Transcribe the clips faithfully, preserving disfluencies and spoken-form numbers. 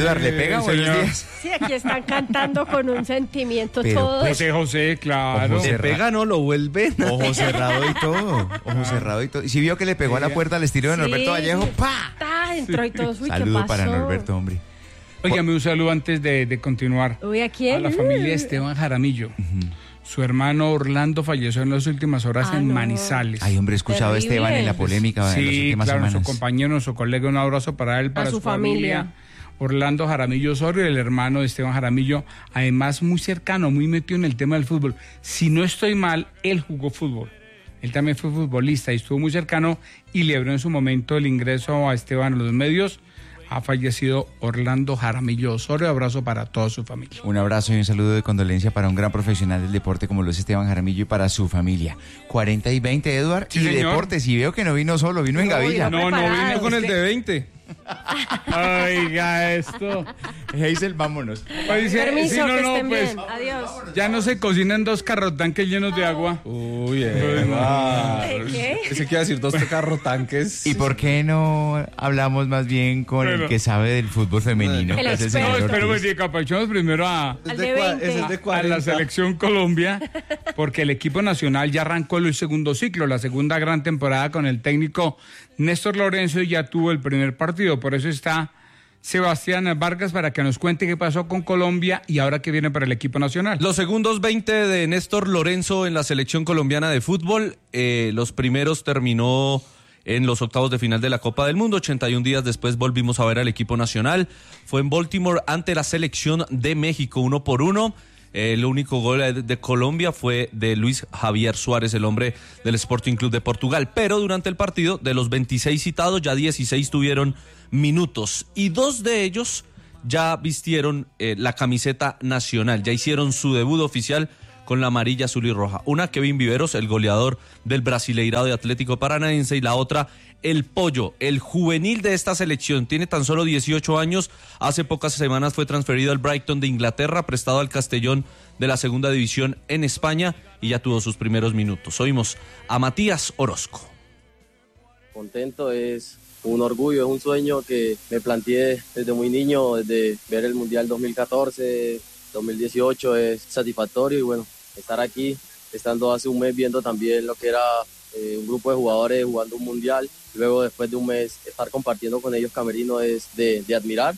Eduardo, ¿le pega? Buenos días. Sí, aquí están cantando con un sentimiento Pero, todos. pues, José José, claro. Ojo Le cerrado. pega, no lo vuelven. Ojo cerrado y todo. Ojo cerrado y todo. ¿Y si vio que le pegó a la puerta al estilo de Norberto Sí. Vallejo? ¡Pa! Ta, entró y todos, uy, ¿qué Saludo pasó? para Norberto, hombre. Óigame, un saludo antes de, de continuar. Uy, ¿a quién? A la familia Esteban Jaramillo. Su hermano Orlando falleció en las últimas horas Ah, en no. Manizales. Ay, hombre, he escuchado a Terrible. Esteban en la polémica en las Sí, últimas claro, semanas. su compañero, nuestro colega, un abrazo para él, para su su, familia. familia. Orlando Jaramillo Osorio, el hermano de Esteban Jaramillo, además muy cercano, muy metido en el tema del fútbol. Si no estoy mal, él jugó fútbol. Él también fue futbolista y estuvo muy cercano y le abrió en su momento el ingreso a Esteban a los medios. Ha fallecido Orlando Jaramillo Osorio. Abrazo para toda su familia. Un abrazo y un saludo de condolencia para un gran profesional del deporte como lo es Esteban Jaramillo y para su familia. cuarenta y veinte, Eduard. Sí, y señor. deportes, y veo que no vino solo, vino en gavilla. No, no Preparado. vine Con el de veinte. Oiga esto. Hazel, vámonos. Pues, sí, Permiso, sí, no, que no, estén pues, bien. Adiós. ya no se cocinan dos carrotanques llenos de agua. Uy, ¿De qué? Ese quiere decir dos carro tanques. ¿Y por qué no hablamos más bien con Bueno. el que sabe del fútbol femenino? El que es el experto. No, señor espero Ortiz? que capachamos primero a, Al de veinte. Ese es de a la cuarenta. selección Colombia, porque el equipo nacional ya arrancó el segundo ciclo, la segunda gran temporada con el técnico Néstor Lorenzo y ya tuvo el primer partido. Por eso está Sebastián Vargas para que nos cuente qué pasó con Colombia y ahora qué viene para el equipo nacional. Los segundos veinte de Néstor Lorenzo en la selección colombiana de fútbol. Eh, los primeros terminó en los octavos de final de la Copa del Mundo. ochenta y un días después volvimos a ver al equipo nacional. Fue en Baltimore ante la selección de México, uno por uno. El único gol de, de Colombia fue de Luis Javier Suárez, el hombre del Sporting Club de Portugal. Pero durante el partido, de los veintiséis citados, ya dieciséis tuvieron minutos. Y dos de ellos ya vistieron eh, la camiseta nacional. Ya hicieron su debut oficial con la amarilla, azul y roja. Una, Kevin Viveros, el goleador del Brasileirao de Atlético Paranaense, y la otra, el Pollo, el juvenil de esta selección. Tiene tan solo dieciocho años. Hace pocas semanas fue transferido al Brighton de Inglaterra, prestado al Castellón de la segunda división en España, y ya tuvo sus primeros minutos. Oímos a Matías Orozco. Contento, es un orgullo, es un sueño que me planteé desde muy niño, desde ver el Mundial dos mil catorce, dos mil dieciocho, es satisfactorio y bueno, estar aquí, estando hace un mes viendo también lo que era eh, un grupo de jugadores jugando un Mundial, luego después de un mes estar compartiendo con ellos camerino es de, de admirar.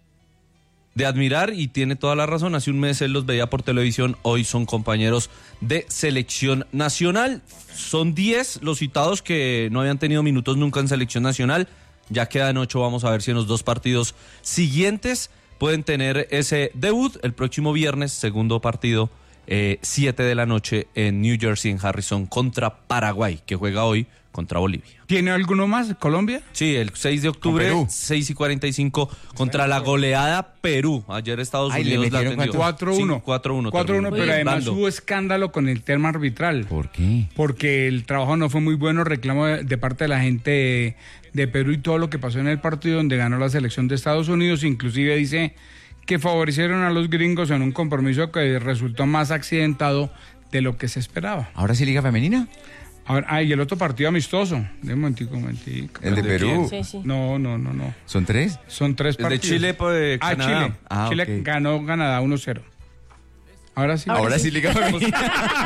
De admirar, y tiene toda la razón. Hace un mes él los veía por televisión, hoy son compañeros de selección nacional. Son diez los citados que no habían tenido minutos nunca en selección nacional. Ya quedan ocho, vamos a ver si en los dos partidos siguientes pueden tener ese debut. El próximo viernes, segundo partido, eh, siete de la noche en New Jersey, en Harrison, contra Paraguay, que juega hoy contra Bolivia. ¿Tiene alguno más? ¿Colombia? Sí, el seis de octubre, Perú. seis y cuarenta y cinco, contra la goleada Perú. Ayer Estados Ay, le Unidos la metieron atendió. cuatro uno. Sí, cuatro uno. cuatro uno, terminó. pero además Bando. hubo escándalo con el tema arbitral. ¿Por qué? Porque el trabajo no fue muy bueno, reclamo de, de parte de la gente de, de Perú y todo lo que pasó en el partido donde ganó la selección de Estados Unidos. Inclusive dice que favorecieron a los gringos en un compromiso que resultó más accidentado de lo que se esperaba. ¿Ahora sí Liga Femenina? Ahora, ah, y el otro partido amistoso. De un momentico, un momentico. ¿El de ¿De Perú? Sí, sí. No, no, no, no. ¿Son tres? Son tres El de partidos. Chile, pues, Ah, Canadá. Chile. Ah, Chile ok. ganó Canadá uno cero. Ahora sí. Ahora sí Liga Femenina.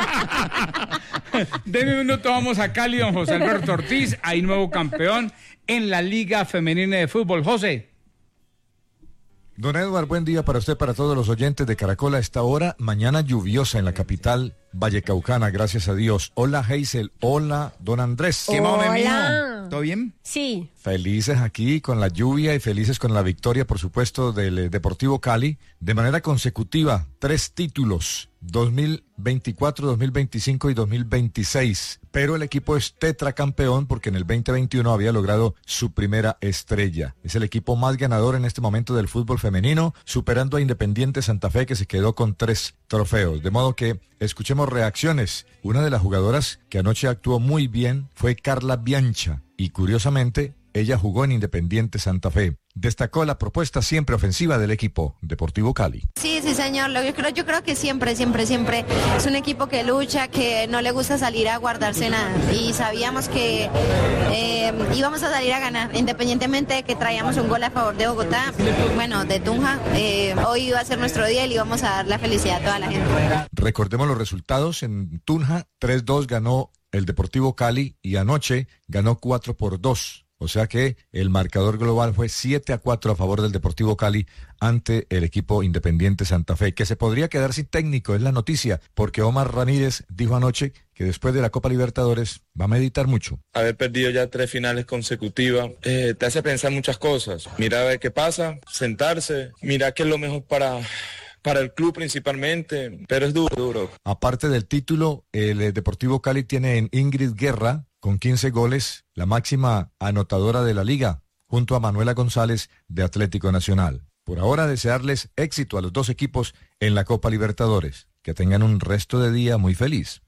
Deme un minuto, vamos a Cali, don José Alberto Ortiz. Hay nuevo campeón en la Liga Femenina de Fútbol. José. Don Edward, buen día para usted, para todos los oyentes de Caracol a esta hora. Mañana lluviosa en la capital vallecaucana, gracias a Dios. Hola Hazel, hola Don Andrés. ¿Qué más, Hola. mijo? ¿Todo bien? Sí. Felices aquí con la lluvia y felices con la victoria, por supuesto, del eh, Deportivo Cali. De manera consecutiva, tres títulos, dos mil veinticuatro, dos mil veinticinco y dos mil veintiséis. Pero el equipo es tetracampeón porque en el veinte veintiuno había logrado su primera estrella. Es el equipo más ganador en este momento del fútbol femenino, superando a Independiente Santa Fe, que se quedó con tres trofeos. De modo que escuchemos reacciones. Una de las jugadoras que anoche actuó muy bien fue Carla Biancha. Y curiosamente, ella jugó en Independiente Santa Fe. destacó la propuesta siempre ofensiva del equipo Deportivo Cali. Sí, sí, señor. Yo creo, yo creo que siempre, siempre, siempre es un equipo que lucha, que no le gusta salir a guardarse nada. Y sabíamos que eh, íbamos a salir a ganar, independientemente de que traíamos un gol a favor de Bogotá, bueno, de Tunja. Eh, hoy iba a ser nuestro día y le íbamos a dar la felicidad a toda la gente. Recordemos los resultados. En Tunja, tres dos ganó el Deportivo Cali y anoche ganó cuatro por dos. O sea que el marcador global fue siete a cuatro a favor del Deportivo Cali ante el equipo Independiente Santa Fe, que se podría quedar sin técnico, es la noticia, porque Omar Ramírez dijo anoche que después de la Copa Libertadores va a meditar mucho. Haber perdido ya tres finales consecutivas eh, te hace pensar muchas cosas. Mira a ver qué pasa, sentarse, mira qué es lo mejor para... para el club principalmente, pero es duro, duro. Aparte del título, el Deportivo Cali tiene en Ingrid Guerra, con quince goles, la máxima anotadora de la liga, junto a Manuela González de Atlético Nacional. Por ahora, desearles éxito a los dos equipos en la Copa Libertadores. Que tengan un resto de día muy feliz.